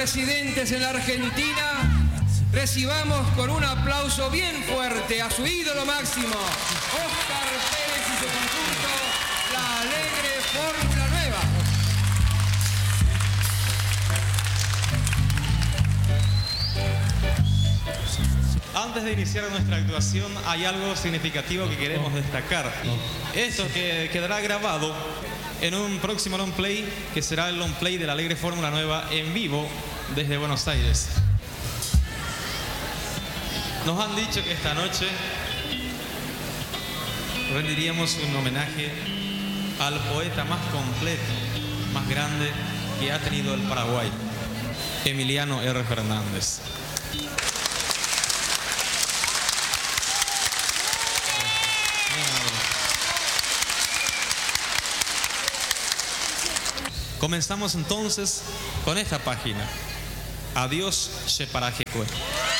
residentes en la Argentina, recibamos con un aplauso bien fuerte a su ídolo máximo, Óscar Pérez y su conjunto, la Alegre Fórmula Nueva. Antes de iniciar nuestra actuación, hay algo significativo que queremos destacar. Esto que quedará grabado en un próximo long play, que será el long play de la Alegre Fórmula Nueva en vivo desde Buenos Aires. Nos han dicho que esta noche rendiríamos un homenaje al poeta más completo, más grande que ha tenido el Paraguay, Emiliano R. Fernández. Comenzamos entonces con esta página. Adiós, Cheparajecue.